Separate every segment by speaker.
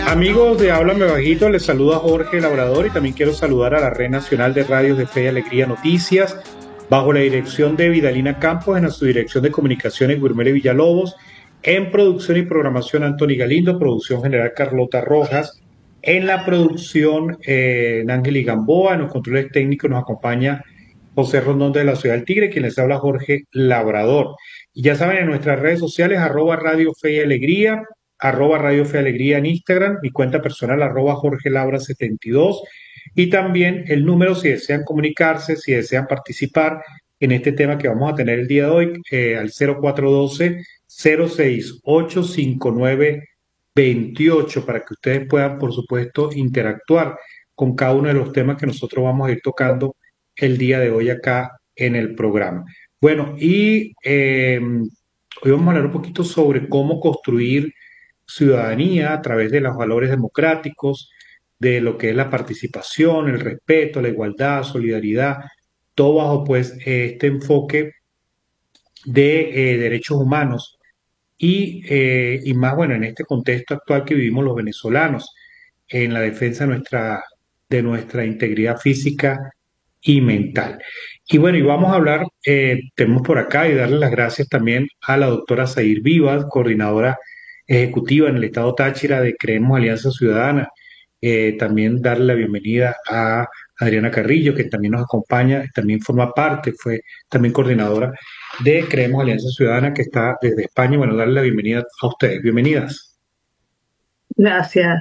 Speaker 1: Amigos de Háblame Bajito, les saluda Jorge Labrador y también quiero saludar a la Red Nacional de Radios de Fe y Alegría Noticias, bajo la dirección de Vidalina Campos, en su dirección de comunicaciones Gurmele Villalobos, en producción y programación Anthony Galindo, producción general Carlota Rojas, en la producción Nángel Gamboa, en los controles técnicos nos acompaña José Rondón de la Ciudad del Tigre, quien les habla Jorge Labrador. Y ya saben, en nuestras redes sociales, @Radio Fe y Alegría, @Radio Fe y Alegría en Instagram, mi cuenta personal, @Jorge Labra 72, y también el número si desean comunicarse, si desean participar en este tema que vamos a tener el día de hoy, al 0412-068-5928, para que ustedes puedan, por supuesto, interactuar con cada uno de los temas que nosotros vamos a ir tocando el día de hoy acá en el programa. Bueno, y hoy vamos a hablar un poquito sobre cómo construir ciudadanía a través de los valores democráticos, de lo que es la participación, el respeto, la igualdad, solidaridad, todo bajo pues este enfoque de derechos humanos y más bueno en este contexto actual que vivimos los venezolanos en la defensa de nuestra integridad física y mental. Y bueno, y vamos a hablar, tenemos por acá y darle las gracias también a la doctora Zair Vivas, coordinadora ejecutiva en el Estado Táchira de Creemos Alianza Ciudadana. También darle la bienvenida a Adriana Carrillo, que también nos acompaña, también forma parte, fue también coordinadora de Creemos Alianza Ciudadana, que está desde España. Bueno, darle la bienvenida a ustedes. Bienvenidas.
Speaker 2: Gracias.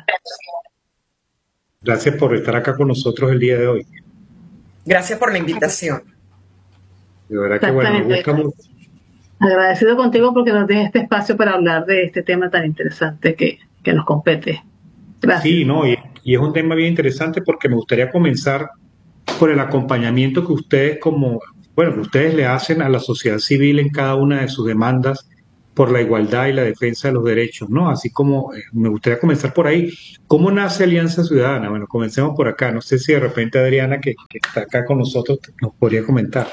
Speaker 1: Gracias por estar acá con nosotros el día de hoy.
Speaker 3: Gracias por la invitación.
Speaker 1: De verdad que bueno, me gusta mucho.
Speaker 2: Agradecido contigo porque nos des este espacio para hablar de este tema tan interesante que nos compete. Gracias.
Speaker 1: Sí, no, y es un tema bien interesante porque me gustaría comenzar por el acompañamiento que ustedes que ustedes le hacen a la sociedad civil en cada una de sus demandas por la igualdad y la defensa de los derechos, ¿no? Así como me gustaría comenzar por ahí. ¿Cómo nace Alianza Ciudadana? Bueno, comencemos por acá. No sé si de repente Adriana, que está acá con nosotros, nos podría comentar.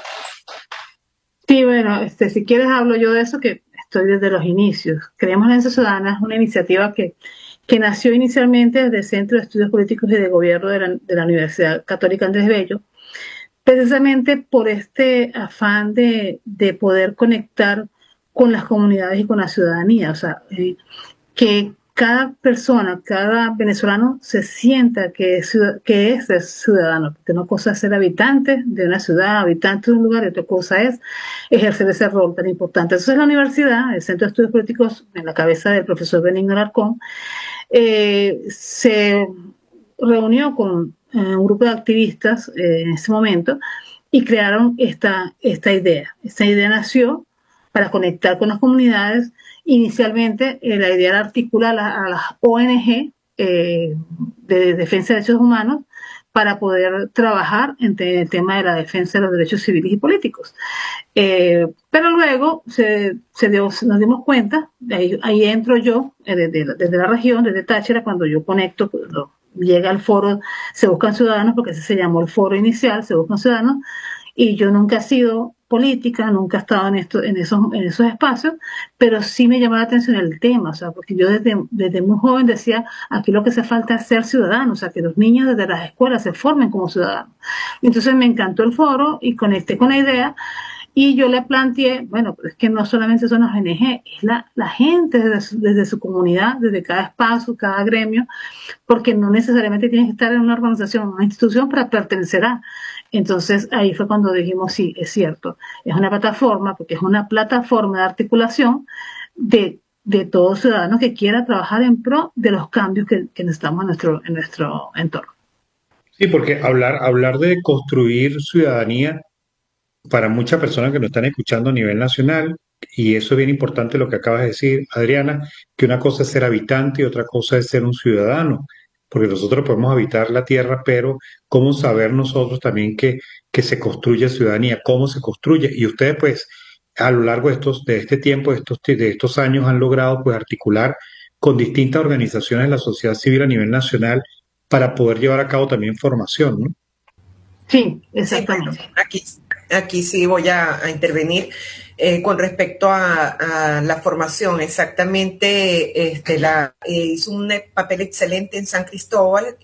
Speaker 2: Sí, bueno, si quieres hablo yo de eso, que estoy desde los inicios. Creemos Alianza Ciudadana es una iniciativa que nació inicialmente desde el Centro de Estudios Políticos y de Gobierno de la Universidad Católica Andrés Bello, precisamente por este afán de poder conectar con las comunidades y con la ciudadanía, o sea, que cada persona, cada venezolano se sienta que es ciudadano, porque una cosa es ser habitante de una ciudad, habitante de un lugar, y otra cosa es ejercer ese rol tan importante. Entonces la universidad, el Centro de Estudios Políticos, en la cabeza del profesor Benigno Alarcón, se reunió con un grupo de activistas en ese momento y crearon esta idea. Esta idea nació para conectar con las comunidades. Inicialmente la idea era articular a las ONG de defensa de derechos humanos para poder trabajar en el tema de la defensa de los derechos civiles y políticos. Pero luego nos dimos cuenta, ahí entro yo, desde la región, desde Táchira, cuando yo conecto, llega al foro, se buscan ciudadanos, porque ese se llamó el foro inicial, se buscan ciudadanos, y yo nunca he sido política, nunca he estado en esos espacios, pero sí me llamó la atención el tema, o sea, porque yo desde muy joven decía, aquí lo que hace falta es ser ciudadano, o sea, que los niños desde las escuelas se formen como ciudadanos. Entonces me encantó el foro y conecté con la idea, y yo le planteé, bueno, pero es que no solamente son las ONG, es la gente desde su comunidad, desde cada espacio, cada gremio, porque no necesariamente tienes que estar en una organización, una institución para pertenecer a. Entonces ahí fue cuando dijimos, sí, es cierto, es una plataforma, porque es una plataforma de articulación de todo ciudadano que quiera trabajar en pro de los cambios que necesitamos en nuestro entorno.
Speaker 1: Sí, porque hablar de construir ciudadanía para muchas personas que nos están escuchando a nivel nacional, y eso es bien importante lo que acabas de decir, Adriana, que una cosa es ser habitante y otra cosa es ser un ciudadano, porque nosotros podemos habitar la tierra, pero ¿cómo saber nosotros también que se construye ciudadanía? ¿Cómo se construye? Y ustedes, pues, a lo largo de este tiempo, de estos años, han logrado, pues, articular con distintas organizaciones de la sociedad civil a nivel nacional para poder llevar a cabo también formación, ¿no?
Speaker 2: Sí, exactamente.
Speaker 3: Sí, bueno, Aquí sí voy a intervenir con respecto a la formación. Exactamente, hizo un papel excelente en San Cristóbal.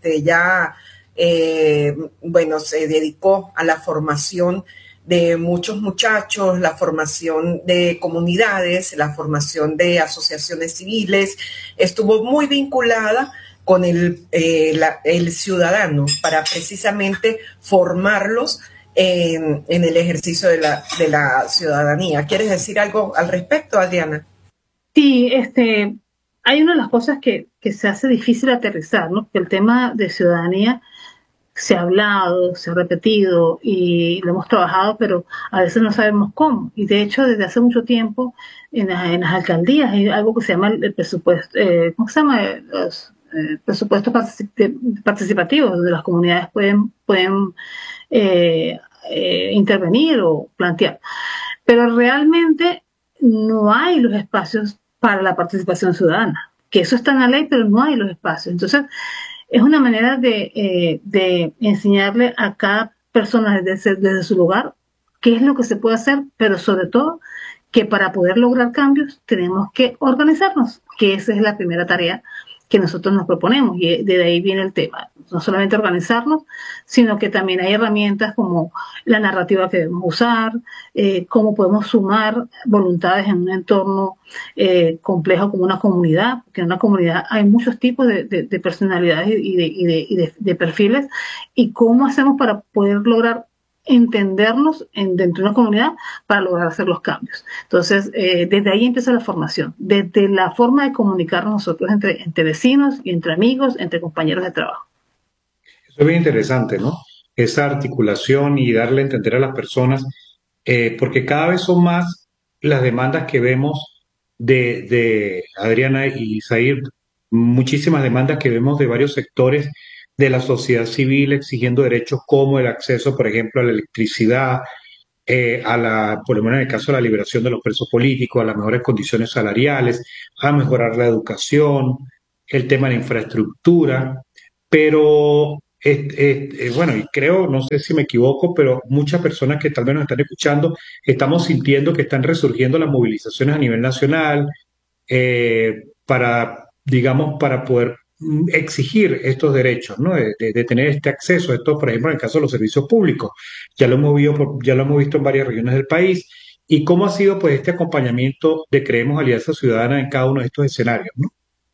Speaker 3: Bueno, se dedicó a la formación de muchos muchachos, la formación de comunidades, la formación de asociaciones civiles. Estuvo muy vinculada con el ciudadano para precisamente formarlos en el ejercicio de la ciudadanía. ¿Quieres decir algo al respecto, Adriana?
Speaker 2: Sí, hay una de las cosas que se hace difícil aterrizar, ¿no? Que el tema de ciudadanía se ha hablado, se ha repetido y lo hemos trabajado, pero a veces no sabemos cómo. Y de hecho, desde hace mucho tiempo en las alcaldías hay algo que se llama el presupuesto, ¿cómo se llama? Los presupuestos participativos, donde las comunidades pueden intervenir o plantear. Pero realmente no hay los espacios para la participación ciudadana, que eso está en la ley, pero no hay los espacios. Entonces, es una manera de enseñarle a cada persona desde su lugar qué es lo que se puede hacer, pero sobre todo que para poder lograr cambios tenemos que organizarnos, que esa es la primera tarea que nosotros nos proponemos y de ahí viene el tema. No solamente organizarnos, sino que también hay herramientas como la narrativa que debemos usar, cómo podemos sumar voluntades en un entorno complejo como una comunidad, porque en una comunidad hay muchos tipos de personalidades y de perfiles, y cómo hacemos para poder lograr entendernos dentro de una comunidad para lograr hacer los cambios. Entonces, desde ahí empieza la formación, desde la forma de comunicarnos nosotros entre vecinos y entre amigos, entre compañeros de trabajo.
Speaker 1: Eso es bien interesante, ¿no? Esa articulación y darle a entender a las personas, porque cada vez son más las demandas que vemos de Adriana y Zair, muchísimas demandas que vemos de varios sectores de la sociedad civil exigiendo derechos como el acceso, por ejemplo, a la electricidad, por lo menos en el caso de la liberación de los presos políticos, a las mejores condiciones salariales, a mejorar la educación, el tema de la infraestructura, pero bueno, y creo, no sé si me equivoco, pero muchas personas que tal vez nos están escuchando, estamos sintiendo que están resurgiendo las movilizaciones a nivel nacional, para, digamos, para poder exigir estos derechos, ¿no? De tener este acceso a esto, por ejemplo, en el caso de los servicios públicos. Ya lo hemos visto en varias regiones del país. ¿Y cómo ha sido, pues, este acompañamiento de Creemos Alianza Ciudadana en cada uno de estos escenarios, ¿no?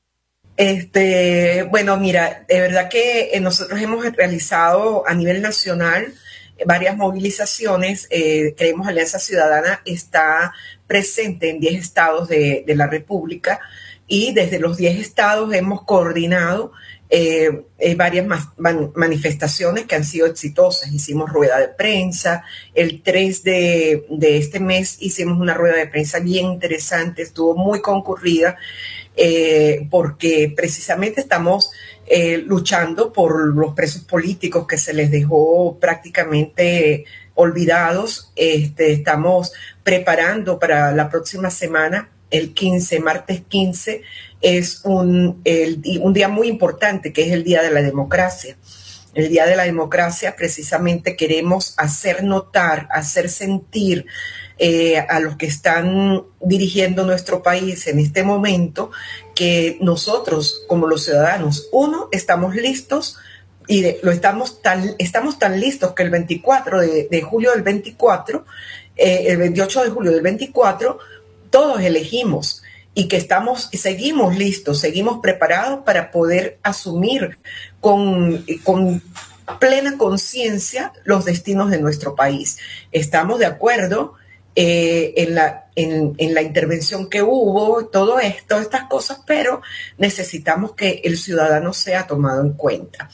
Speaker 3: Bueno, mira, de verdad que nosotros hemos realizado a nivel nacional varias movilizaciones. Creemos Alianza Ciudadana está presente en 10 estados de la República y desde los 10 estados hemos coordinado varias manifestaciones que han sido exitosas. Hicimos rueda de prensa, el 3 de este mes hicimos una rueda de prensa bien interesante, estuvo muy concurrida, porque precisamente estamos luchando por los presos políticos que se les dejó prácticamente olvidados. Estamos preparando para la próxima semana, el 15, martes 15, es un día muy importante, que es el Día de la Democracia. El Día de la Democracia precisamente queremos hacer notar, hacer sentir a los que están dirigiendo nuestro país en este momento que nosotros como los ciudadanos, estamos listos y estamos tan listos que el 24 de julio del 24, el 28 de julio del 24, todos elegimos y que seguimos listos, seguimos preparados para poder asumir con plena conciencia los destinos de nuestro país. Estamos de acuerdo en la intervención que hubo, todas estas cosas, pero necesitamos que el ciudadano sea tomado en cuenta.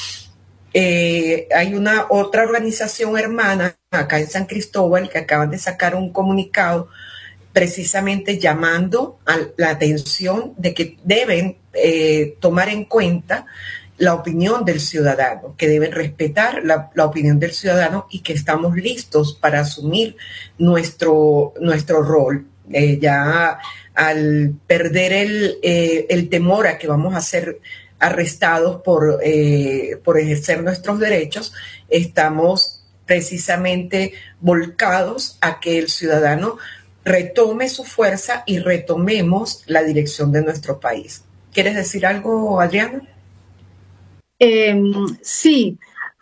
Speaker 3: Hay una otra organización hermana acá en San Cristóbal que acaban de sacar un comunicado precisamente llamando a la atención de que deben tomar en cuenta la opinión del ciudadano, que deben respetar la opinión del ciudadano y que estamos listos para asumir nuestro rol. Ya al perder el temor a que vamos a ser arrestados por ejercer nuestros derechos, estamos precisamente volcados a que el ciudadano retome su fuerza y retomemos la dirección de nuestro país. ¿Quieres decir algo, Adriana?
Speaker 2: Sí,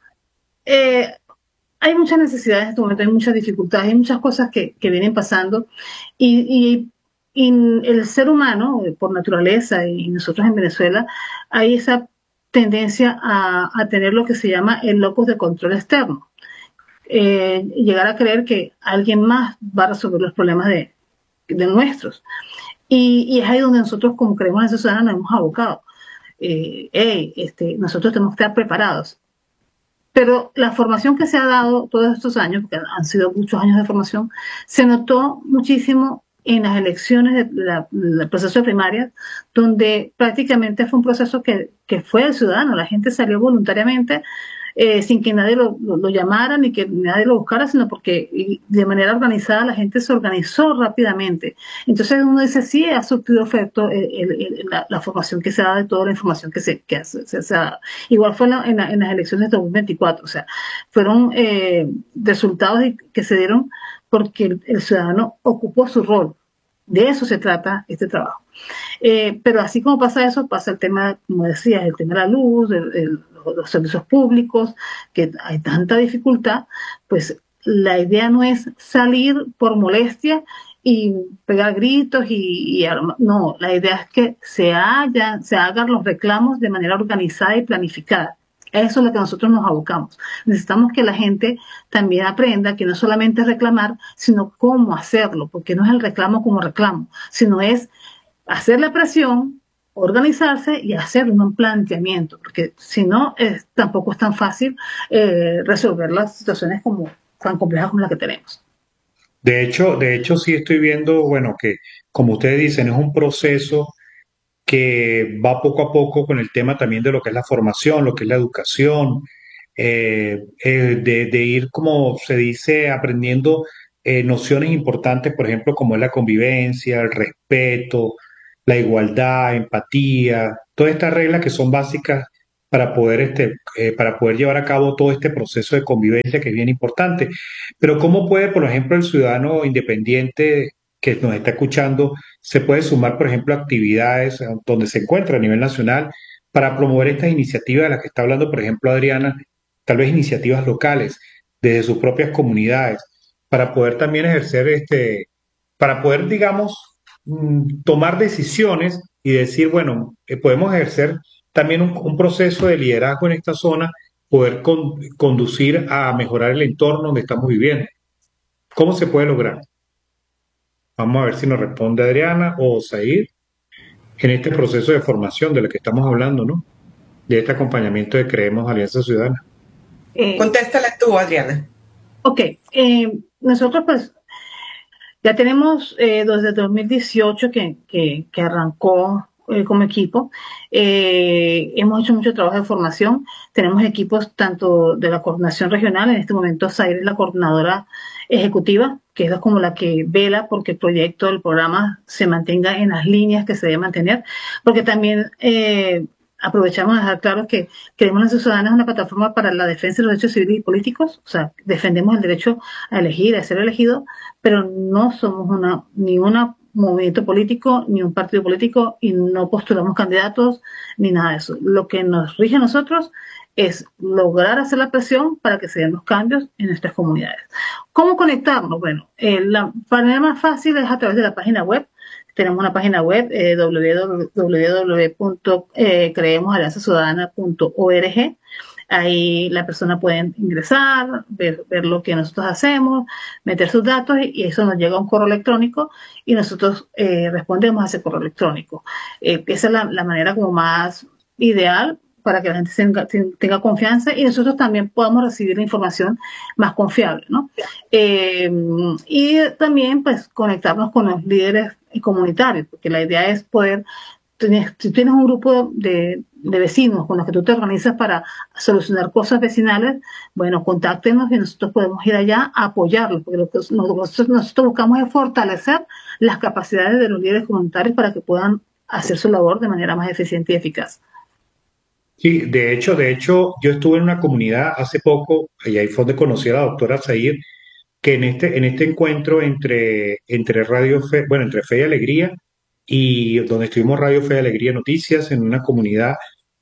Speaker 2: hay muchas necesidades en este momento, hay muchas dificultades, hay muchas cosas que vienen pasando y el ser humano, por naturaleza, y nosotros en Venezuela, hay esa tendencia a tener lo que se llama el locus de control externo. Llegar a creer que alguien más va a resolver los problemas de nuestros. Y es ahí donde nosotros, como creemos en esa ciudadana, nos hemos abocado. Nosotros tenemos que estar preparados. Pero la formación que se ha dado todos estos años, porque han sido muchos años de formación, se notó muchísimo en las elecciones del proceso de primarias, donde prácticamente fue un proceso que fue el ciudadano, la gente salió voluntariamente, sin que nadie lo llamara ni que nadie lo buscara, sino porque de manera organizada la gente se organizó rápidamente. Entonces uno dice, sí, ha surtido efecto la formación que se da de toda la información que se ha dado. Igual fue en las elecciones de 2024, o sea, fueron resultados que se dieron porque el ciudadano ocupó su rol. De eso se trata este trabajo. Pero así como pasa eso, pasa el tema, como decías, el tema de la luz, los servicios públicos, que hay tanta dificultad, pues la idea no es salir por molestia y pegar gritos no, la idea es que se hagan los reclamos de manera organizada y planificada. Eso es lo que nosotros nos abocamos. Necesitamos que la gente también aprenda que no solamente es reclamar, sino cómo hacerlo, porque no es el reclamo como reclamo, sino es hacer la presión, organizarse y hacer un planteamiento, porque si no, tampoco es tan fácil resolver las situaciones tan complejas como las que tenemos.
Speaker 1: De hecho, sí estoy viendo, bueno, que como ustedes dicen, es un proceso que va poco a poco con el tema también de lo que es la formación, lo que es la educación, de ir, como se dice, aprendiendo nociones importantes, por ejemplo, como es la convivencia, el respeto, la igualdad, empatía, todas estas reglas que son básicas para poder llevar a cabo todo este proceso de convivencia que es bien importante. Pero ¿cómo puede, por ejemplo, el ciudadano independiente que nos está escuchando, se puede sumar, por ejemplo, a actividades donde se encuentra a nivel nacional para promover estas iniciativas de las que está hablando, por ejemplo, Adriana, tal vez iniciativas locales, desde sus propias comunidades, para poder también ejercer para poder, digamos, tomar decisiones y decir, bueno, podemos ejercer también un proceso de liderazgo en esta zona, poder conducir a mejorar el entorno donde estamos viviendo. ¿Cómo se puede lograr? Vamos a ver si nos responde Adriana o Said en este proceso de formación de lo que estamos hablando, ¿no? De este acompañamiento de Creemos Alianza Ciudadana.
Speaker 3: Contéstala tú, Adriana.
Speaker 2: Ok, nosotros pues ya tenemos desde 2018 que arrancó como equipo. Hemos hecho mucho trabajo de formación. Tenemos equipos tanto de la coordinación regional, en este momento Zaire es la coordinadora ejecutiva, que es como la que vela porque el proyecto, el programa se mantenga en las líneas que se debe mantener, porque también aprovechamos a dejar claro que Queremos Alianza Ciudadana es una plataforma para la defensa de los derechos civiles y políticos, o sea, defendemos el derecho a elegir, a ser elegido, pero no somos ni un movimiento político, ni un partido político, y no postulamos candidatos, ni nada de eso. Lo que nos rige a nosotros es lograr hacer la presión para que se den los cambios en nuestras comunidades. ¿Cómo conectarnos? Bueno, la manera más fácil es a través de la página web. Tenemos una página web, www.creemosalianzaciudadana.org. Ahí la persona puede ingresar, ver lo que nosotros hacemos, meter sus datos y eso nos llega a un correo electrónico y nosotros respondemos a ese correo electrónico. Esa es la manera como más ideal para que la gente tenga confianza y nosotros también podamos recibir la información más confiable, ¿no? Y también, pues, conectarnos con los líderes comunitarios, porque la idea es poder, si tienes un grupo de vecinos con los que tú te organizas para solucionar cosas vecinales, bueno, contáctenos y nosotros podemos ir allá a apoyarlos, porque lo que nosotros buscamos es fortalecer las capacidades de los líderes comunitarios para que puedan hacer su labor de manera más eficiente y eficaz.
Speaker 1: Sí, de hecho, yo estuve en una comunidad hace poco, y ahí fue donde conocí a la doctora Zahir, que en este encuentro entre entre Fe y Alegría, y donde estuvimos Radio Fe y Alegría Noticias, en una comunidad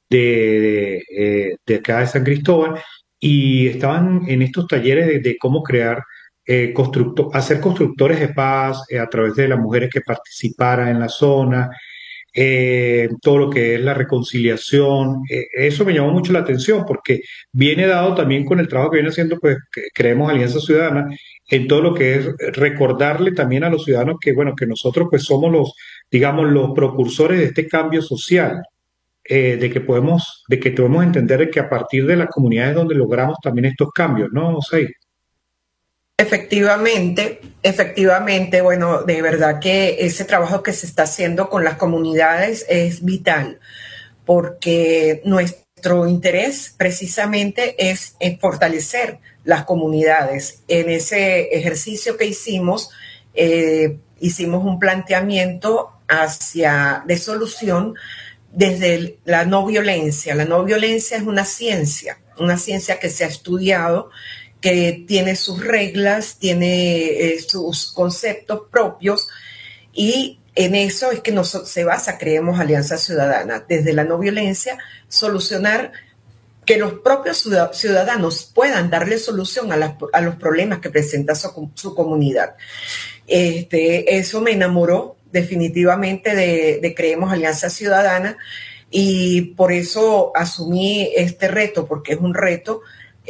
Speaker 1: de acá de San Cristóbal, y estaban en estos talleres de cómo crear, hacer constructores de paz, a través de las mujeres que participaran en la zona, todo lo que es la reconciliación. Eso me llamó mucho la atención porque viene dado también con el trabajo que viene haciendo, pues, que creemos Alianza Ciudadana, en todo lo que es recordarle también a los ciudadanos que, bueno, que nosotros pues somos los, digamos, los propulsores de este cambio social, de que debemos entender que a partir de las comunidades donde logramos también estos cambios, ¿no? O sea,
Speaker 3: Efectivamente, efectivamente, bueno, de verdad que ese trabajo que se está haciendo con las comunidades es vital, porque nuestro interés precisamente es en fortalecer las comunidades. En ese ejercicio que hicimos, hicimos un planteamiento de solución desde la no violencia. La no violencia es una ciencia que se ha estudiado, que tiene sus reglas, tiene sus conceptos propios, y en eso es que se basa, creemos, Alianza Ciudadana, desde la no violencia, solucionar, que los propios ciudadanos puedan darle solución a los problemas que presenta su comunidad. Eso me enamoró definitivamente de Creemos Alianza Ciudadana, y por eso asumí este reto, porque es un reto,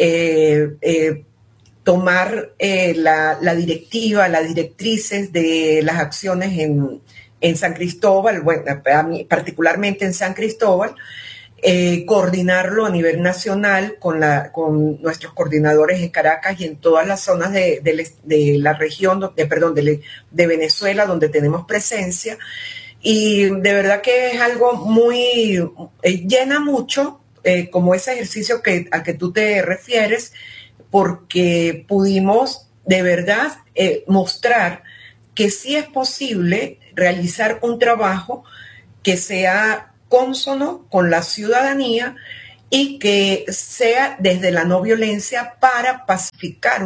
Speaker 3: tomar la directiva, las directrices de las acciones en San Cristóbal, bueno, particularmente en San Cristóbal, coordinarlo a nivel nacional con nuestros coordinadores en Caracas y en todas las zonas de la región, de Venezuela, donde tenemos presencia. Y de verdad que es algo muy, llena mucho, como ese ejercicio al que tú te refieres, porque pudimos de verdad mostrar que sí es posible realizar un trabajo que sea cónsono con la ciudadanía y que sea desde la no violencia para pacificar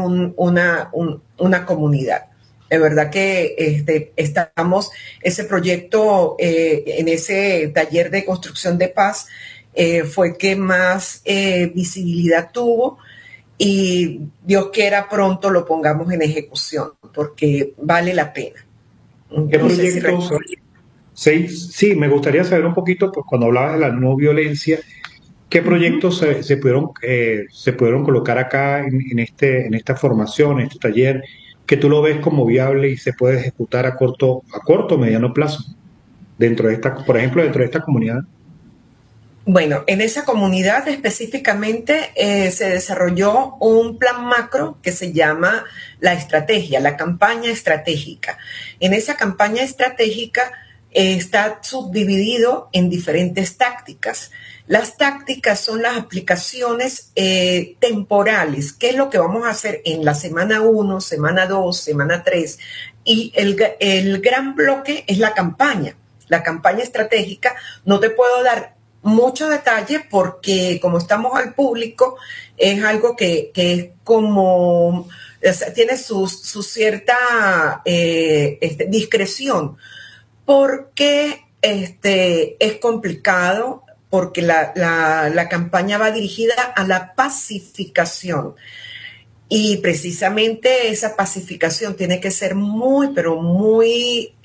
Speaker 3: una comunidad. De verdad que ese proyecto, en ese taller de construcción de paz, fue que más visibilidad tuvo, y Dios quiera pronto lo pongamos en ejecución, porque vale la pena.
Speaker 1: ¿qué
Speaker 3: No sé si
Speaker 1: proyectos? Sí, sí, me gustaría saber un poquito, pues, cuando hablabas de la no violencia, ¿qué proyectos se pudieron colocar acá en esta formación, en este taller, que tú lo ves como viable y se puede ejecutar a corto o mediano plazo dentro de esta, por ejemplo, dentro de esta comunidad?
Speaker 3: Bueno, en esa comunidad específicamente se desarrolló un plan macro que se llama la estrategia, la campaña estratégica. En esa campaña estratégica está subdividido en diferentes tácticas. Las tácticas son las aplicaciones temporales. ¿Qué es lo que vamos a hacer en la semana 1, semana 2, semana 3? Y el gran bloque es la campaña estratégica. No te puedo dar mucho detalle porque como estamos al público, es algo que es como, o sea, tiene su cierta discreción, porque es complicado, porque la campaña va dirigida a la pacificación. Y precisamente esa pacificación tiene que ser muy, pero muy,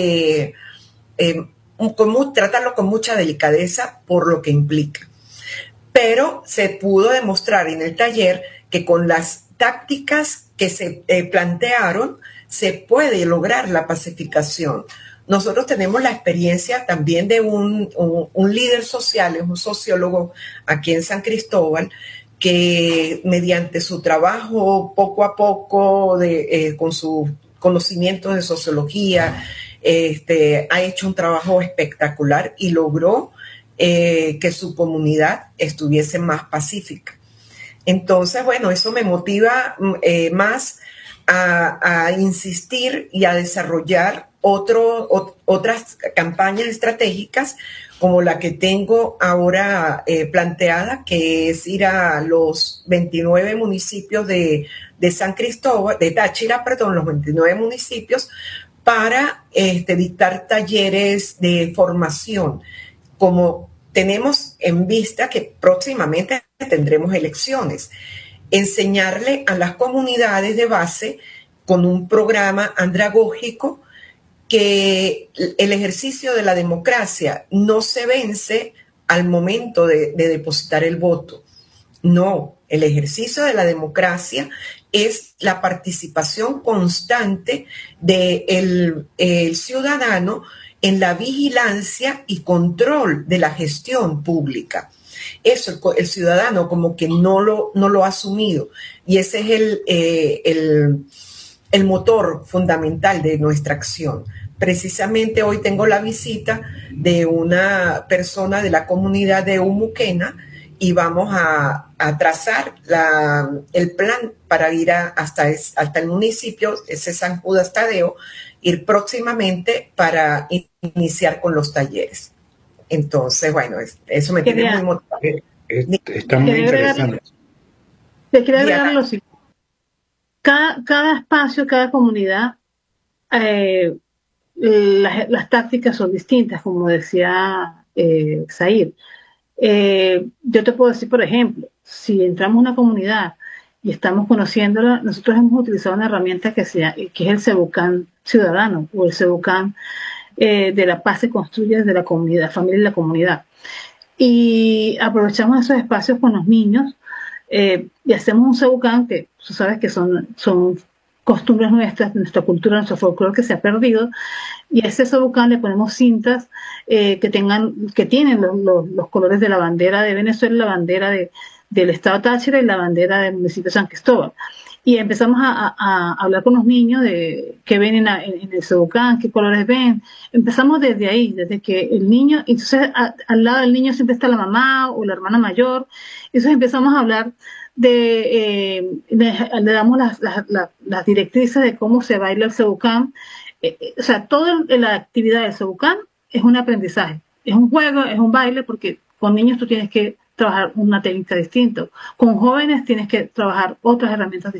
Speaker 3: tratarlo con mucha delicadeza por lo que implica. Pero se pudo demostrar en el taller que con las tácticas que se plantearon se puede lograr la pacificación. Nosotros tenemos la experiencia también de un líder social, es un sociólogo aquí en San Cristóbal, que mediante su trabajo poco a poco, con su conocimiento de sociología, ha hecho un trabajo espectacular y logró que su comunidad estuviese más pacífica. Entonces, bueno, eso me motiva insistir y a desarrollar otras campañas estratégicas como la que tengo ahora planteada, que es ir a los 29 municipios de San Cristóbal, de Táchira, perdón, los 29 municipios, para dictar talleres de formación, como tenemos en vista que próximamente tendremos elecciones. Enseñarle a las comunidades de base con un programa andragógico que el ejercicio de la democracia no se vence al momento de depositar el voto. No, el ejercicio de la democracia es la participación constante del ciudadano en la vigilancia y control de la gestión pública. Eso el ciudadano como que no lo ha asumido, y ese es el motor fundamental de nuestra acción. Precisamente hoy tengo la visita de una persona de la comunidad de Umuquena y vamos a trazar el plan para ir hasta el municipio, ese San Judas Tadeo, ir próximamente para iniciar con los talleres. Entonces, bueno, eso me tiene muy motivado.
Speaker 1: Está muy interesante.
Speaker 2: Te quiero agregar lo siguiente. Cada espacio, cada comunidad, las tácticas son distintas, como decía Zair. Yo te puedo decir, por ejemplo, si entramos a una comunidad y estamos conociéndola, nosotros hemos utilizado una herramienta que es el Cebucán ciudadano, o el Cebucán de la paz se construye desde la comunidad, familia y la comunidad. Y aprovechamos esos espacios con los niños y hacemos un Cebucán que tú sabes que son costumbres nuestras, nuestra cultura, nuestro folclore que se ha perdido, y a ese Cebucán le ponemos cintas que tienen los colores de la bandera de Venezuela, la bandera del estado Táchira y la bandera del municipio de San Cristóbal. Y empezamos a hablar con los niños de qué ven en el Cebucán, qué colores ven. Empezamos desde ahí, desde que el niño, entonces al lado del niño siempre está la mamá o la hermana mayor. Entonces empezamos a hablar le damos las directrices de cómo se baila el Cebucán. O sea, toda la actividad del Cebucán es un aprendizaje, es un juego, es un baile, porque con niños tú tienes que trabajar una técnica distinta, con jóvenes tienes que trabajar otras herramientas distintas.